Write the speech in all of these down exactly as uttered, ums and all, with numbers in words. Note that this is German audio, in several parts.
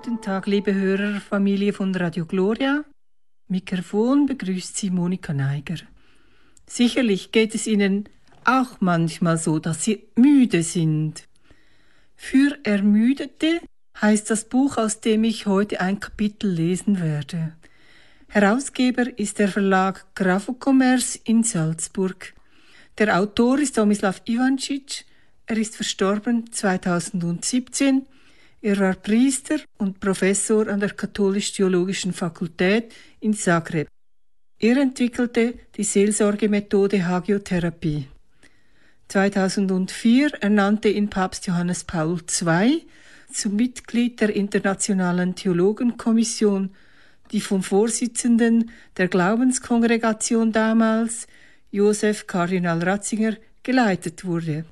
Guten Tag, liebe Hörerfamilie von Radio Gloria. Mikrofon begrüßt Sie Monika Neiger. Sicherlich geht es Ihnen auch manchmal so, dass Sie müde sind. Für Ermüdete heißt das Buch, aus dem ich heute ein Kapitel lesen werde. Herausgeber ist der Verlag Grafocommerce in Salzburg. Der Autor ist Tomislav Ivancic. Er ist verstorben zweitausendsiebzehn. Er war Priester und Professor an der Katholisch-Theologischen Fakultät in Zagreb. Er entwickelte die Seelsorgemethode Hagiotherapie. zweitausendvier ernannte ihn Papst Johannes Paul der Zweite zum Mitglied der Internationalen Theologenkommission, die vom Vorsitzenden der Glaubenskongregation damals, Josef Kardinal Ratzinger, geleitet wurde.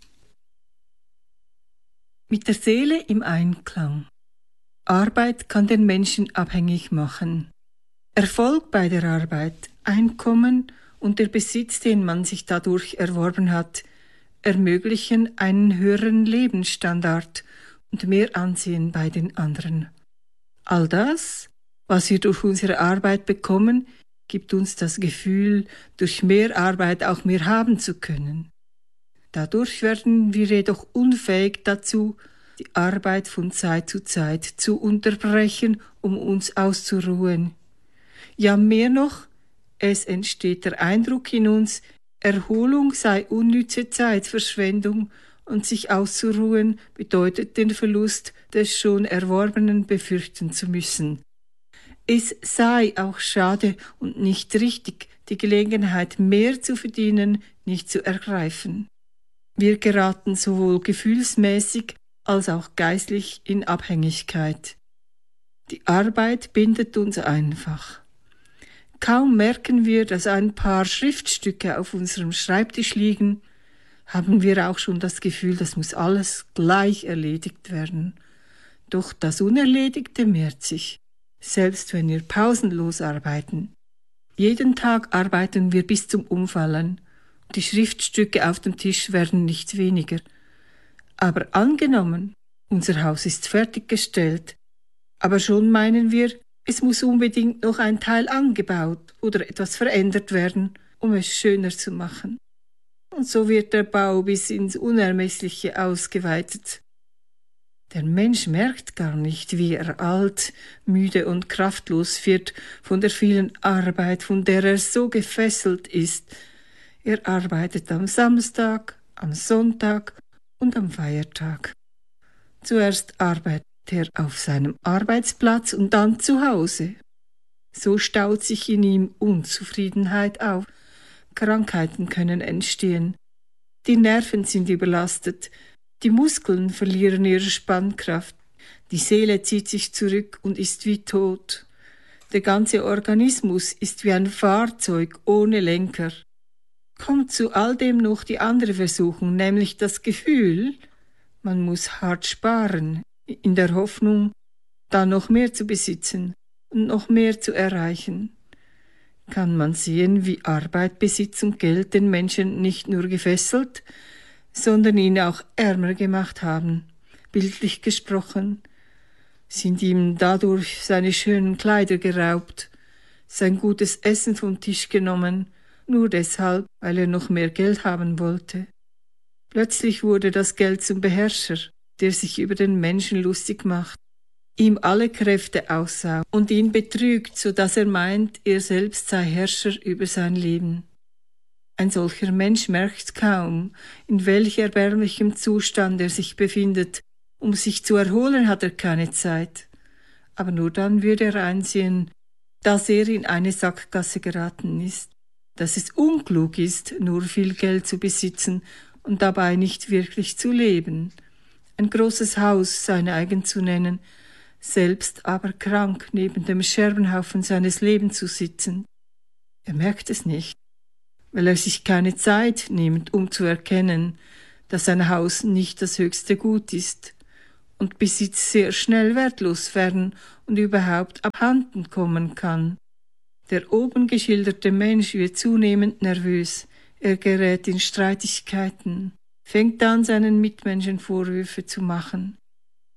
Mit der Seele im Einklang. Arbeit kann den Menschen abhängig machen. Erfolg bei der Arbeit, Einkommen und der Besitz, den man sich dadurch erworben hat, ermöglichen einen höheren Lebensstandard und mehr Ansehen bei den anderen. All das, was wir durch unsere Arbeit bekommen, gibt uns das Gefühl, durch mehr Arbeit auch mehr haben zu können. Dadurch werden wir jedoch unfähig dazu, die Arbeit von Zeit zu Zeit zu unterbrechen, um uns auszuruhen. Ja, mehr noch, es entsteht der Eindruck in uns, Erholung sei unnütze Zeitverschwendung und sich auszuruhen bedeutet den Verlust des schon Erworbenen befürchten zu müssen. Es sei auch schade und nicht richtig, die Gelegenheit, mehr zu verdienen, nicht zu ergreifen. Wir geraten sowohl gefühlsmäßig als auch geistlich in Abhängigkeit. Die Arbeit bindet uns einfach. Kaum merken wir, dass ein paar Schriftstücke auf unserem Schreibtisch liegen, haben wir auch schon das Gefühl, das muss alles gleich erledigt werden. Doch das Unerledigte mehrt sich, selbst wenn wir pausenlos arbeiten. Jeden Tag arbeiten wir bis zum Umfallen. Die Schriftstücke auf dem Tisch werden nicht weniger. Aber angenommen, unser Haus ist fertiggestellt, aber schon meinen wir, es muss unbedingt noch ein Teil angebaut oder etwas verändert werden, um es schöner zu machen. Und so wird der Bau bis ins Unermessliche ausgeweitet. Der Mensch merkt gar nicht, wie er alt, müde und kraftlos wird von der vielen Arbeit, von der er so gefesselt ist. Er arbeitet am Samstag, am Sonntag und am Feiertag. Zuerst arbeitet er auf seinem Arbeitsplatz und dann zu Hause. So staut sich in ihm Unzufriedenheit auf. Krankheiten können entstehen. Die Nerven sind überlastet. Die Muskeln verlieren ihre Spannkraft. Die Seele zieht sich zurück und ist wie tot. Der ganze Organismus ist wie ein Fahrzeug ohne Lenker. Kommt zu all dem noch die andere Versuchung, nämlich das Gefühl, man muss hart sparen, in der Hoffnung, da noch mehr zu besitzen und noch mehr zu erreichen. Kann man sehen, wie Arbeit, Besitz und Geld den Menschen nicht nur gefesselt, sondern ihn auch ärmer gemacht haben, bildlich gesprochen, sind ihm dadurch seine schönen Kleider geraubt, sein gutes Essen vom Tisch genommen, nur deshalb, weil er noch mehr Geld haben wollte. Plötzlich wurde das Geld zum Beherrscher, der sich über den Menschen lustig macht, ihm alle Kräfte aussaugt und ihn betrügt, so dass er meint, er selbst sei Herrscher über sein Leben. Ein solcher Mensch merkt kaum, in welch erbärmlichem Zustand er sich befindet. Um sich zu erholen hat er keine Zeit. Aber nur dann wird er einsehen, dass er in eine Sackgasse geraten ist, dass es unklug ist, nur viel Geld zu besitzen und dabei nicht wirklich zu leben, ein großes Haus sein eigen zu nennen, selbst aber krank neben dem Scherbenhaufen seines Lebens zu sitzen. Er merkt es nicht, weil er sich keine Zeit nimmt, um zu erkennen, dass sein Haus nicht das höchste Gut ist und Besitz sehr schnell wertlos werden und überhaupt abhanden kommen kann. Der oben geschilderte Mensch wird zunehmend nervös, er gerät in Streitigkeiten, fängt an, seinen Mitmenschen Vorwürfe zu machen.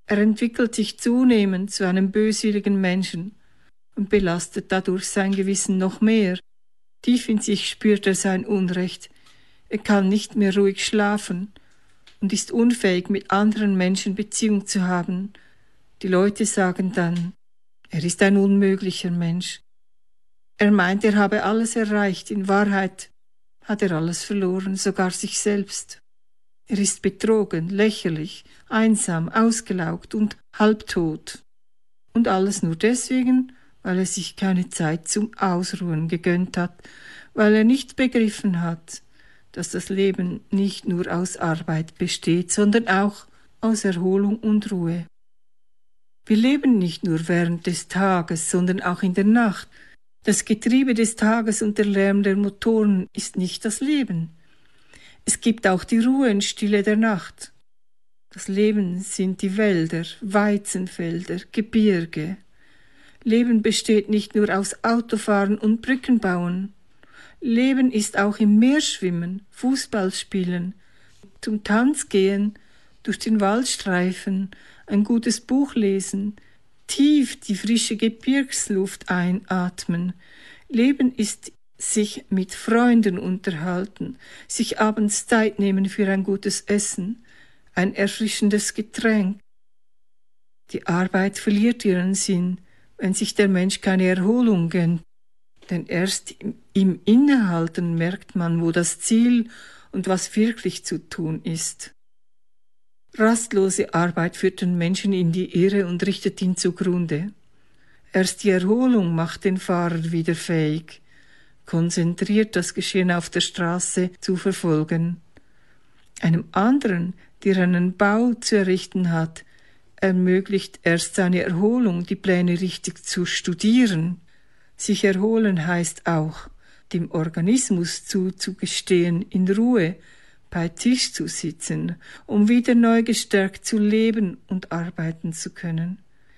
Er entwickelt sich zunehmend zu einem böswilligen Menschen und belastet dadurch sein Gewissen noch mehr. Tief in sich spürt er sein Unrecht. Er kann nicht mehr ruhig schlafen und ist unfähig, mit anderen Menschen Beziehung zu haben. Die Leute sagen dann, er ist ein unmöglicher Mensch. Er meint, er habe alles erreicht. In Wahrheit hat er alles verloren, sogar sich selbst. Er ist betrogen, lächerlich, einsam, ausgelaugt und halbtot. Und alles nur deswegen, weil er sich keine Zeit zum Ausruhen gegönnt hat, weil er nicht begriffen hat, dass das Leben nicht nur aus Arbeit besteht, sondern auch aus Erholung und Ruhe. Wir leben nicht nur während des Tages, sondern auch in der Nacht. Das Getriebe des Tages und der Lärm der Motoren ist nicht das Leben. Es gibt auch die Ruhe und Stille der Nacht. Das Leben sind die Wälder, Weizenfelder, Gebirge. Leben besteht nicht nur aus Autofahren und Brückenbauen. Leben ist auch im Meer schwimmen, Fußball spielen, zum Tanz gehen, durch den Wald streifen, ein gutes Buch lesen, tief die frische Gebirgsluft einatmen. Leben ist sich mit Freunden unterhalten, sich abends Zeit nehmen für ein gutes Essen, ein erfrischendes Getränk. Die Arbeit verliert ihren Sinn, wenn sich der Mensch keine Erholung gönnt. Denn erst im Innehalten merkt man, wo das Ziel und was wirklich zu tun ist. Rastlose Arbeit führt den Menschen in die Irre und richtet ihn zugrunde. Erst die Erholung macht den Fahrer wieder fähig, konzentriert das Geschehen auf der Straße zu verfolgen. Einem anderen, der einen Bau zu errichten hat, ermöglicht erst seine Erholung, die Pläne richtig zu studieren. Sich erholen heißt auch, dem Organismus zuzugestehen, in Ruhe bei Tisch zu sitzen, um wieder neu gestärkt zu leben und arbeiten zu können.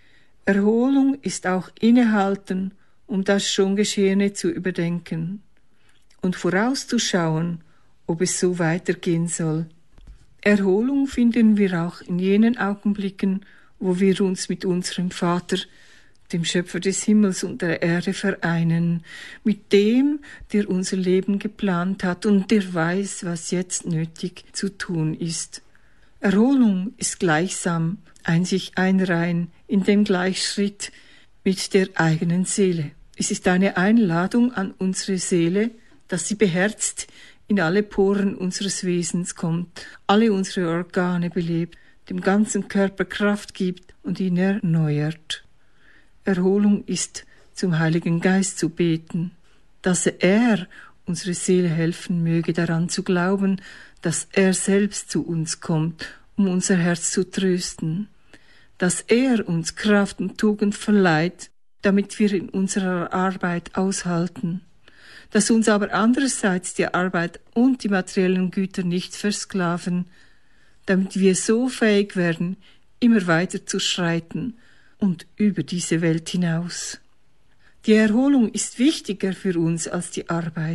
Erholung ist auch Innehalten, um das schon Geschehene zu überdenken und vorauszuschauen, ob es so weitergehen soll. Erholung finden wir auch in jenen Augenblicken, wo wir uns mit unserem Vater, dem Schöpfer des Himmels und der Erde, vereinen, mit dem, der unser Leben geplant hat und der weiß, was jetzt nötig zu tun ist. Erholung ist gleichsam ein sich einreihen in den Gleichschritt mit der eigenen Seele. Es ist eine Einladung an unsere Seele, dass sie beherzt in alle Poren unseres Wesens kommt, alle unsere Organe belebt, dem ganzen Körper Kraft gibt und ihn erneuert. Erholung ist, zum Heiligen Geist zu beten, dass er unsere Seele helfen möge, daran zu glauben, dass er selbst zu uns kommt, um unser Herz zu trösten, dass er uns Kraft und Tugend verleiht, damit wir in unserer Arbeit aushalten, dass uns aber andererseits die Arbeit und die materiellen Güter nicht versklaven, damit wir so fähig werden, immer weiter zu schreiten und über diese Welt hinaus. Die Erholung ist wichtiger für uns als die Arbeit.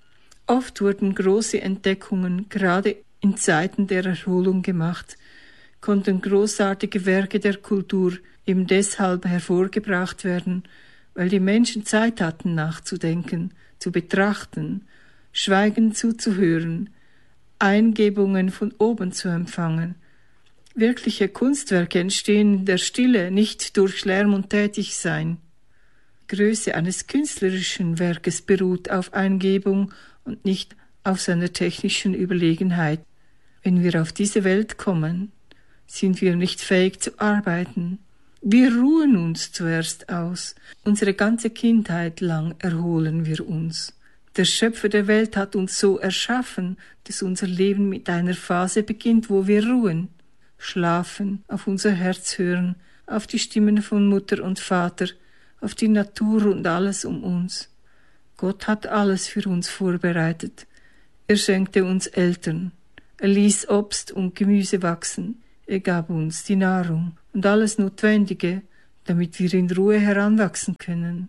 Oft wurden große Entdeckungen gerade in Zeiten der Erholung gemacht, konnten großartige Werke der Kultur eben deshalb hervorgebracht werden, weil die Menschen Zeit hatten nachzudenken, zu betrachten, schweigend zuzuhören, Eingebungen von oben zu empfangen. Wirkliche Kunstwerke entstehen in der Stille, nicht durch Lärm und Tätigsein. Die Größe eines künstlerischen Werkes beruht auf Eingebung und nicht auf seiner technischen Überlegenheit. Wenn wir auf diese Welt kommen, sind wir nicht fähig zu arbeiten. Wir ruhen uns zuerst aus. Unsere ganze Kindheit lang erholen wir uns. Der Schöpfer der Welt hat uns so erschaffen, dass unser Leben mit einer Phase beginnt, wo wir ruhen, schlafen, auf unser Herz hören, auf die Stimmen von Mutter und Vater, auf die Natur und alles um uns. Gott hat alles für uns vorbereitet. Er schenkte uns Eltern. Er ließ Obst und Gemüse wachsen. Er gab uns die Nahrung und alles Notwendige, damit wir in Ruhe heranwachsen können.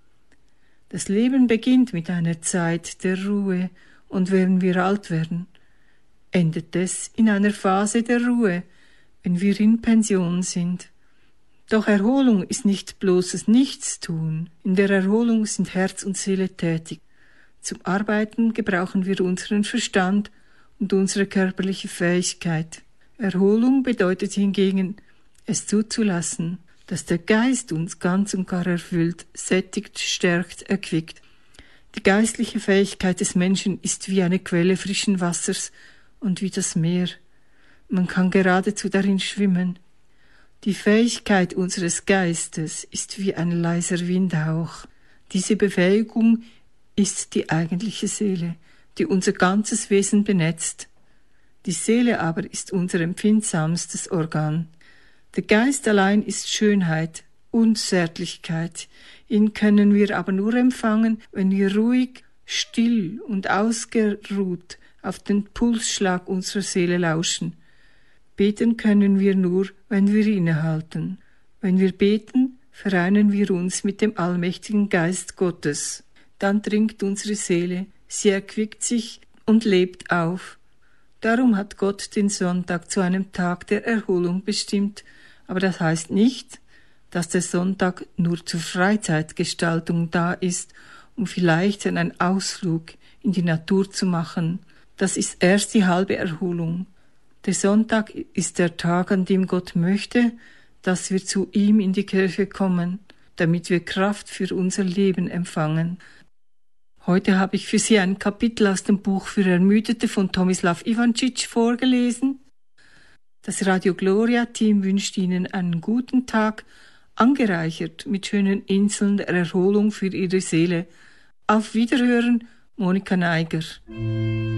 Das Leben beginnt mit einer Zeit der Ruhe, und wenn wir alt werden, endet es in einer Phase der Ruhe, wenn wir in Pension sind. Doch Erholung ist nicht bloßes Nichtstun. In der Erholung sind Herz und Seele tätig. Zum Arbeiten gebrauchen wir unseren Verstand und unsere körperliche Fähigkeit. Erholung bedeutet hingegen, es zuzulassen, dass der Geist uns ganz und gar erfüllt, sättigt, stärkt, erquickt. Die geistliche Fähigkeit des Menschen ist wie eine Quelle frischen Wassers und wie das Meer. Man kann geradezu darin schwimmen. Die Fähigkeit unseres Geistes ist wie ein leiser Windhauch. Diese Befähigung ist die eigentliche Seele, die unser ganzes Wesen benetzt. Die Seele aber ist unser empfindsamstes Organ. Der Geist allein ist Schönheit und Zärtlichkeit. Ihn können wir aber nur empfangen, wenn wir ruhig, still und ausgeruht auf den Pulsschlag unserer Seele lauschen. Beten können wir nur, wenn wir innehalten. Wenn wir beten, vereinen wir uns mit dem allmächtigen Geist Gottes. Dann trinkt unsere Seele, sie erquickt sich und lebt auf. Darum hat Gott den Sonntag zu einem Tag der Erholung bestimmt, aber das heißt nicht, dass der Sonntag nur zur Freizeitgestaltung da ist, um vielleicht einen Ausflug in die Natur zu machen. Das ist erst die halbe Erholung. Der Sonntag ist der Tag, an dem Gott möchte, dass wir zu ihm in die Kirche kommen, damit wir Kraft für unser Leben empfangen. Heute habe ich für Sie ein Kapitel aus dem Buch für Ermüdete von Tomislav Ivančić vorgelesen. Das Radio Gloria Team wünscht Ihnen einen guten Tag, angereichert mit schönen Inseln der Erholung für Ihre Seele. Auf Wiederhören, Monika Neiger.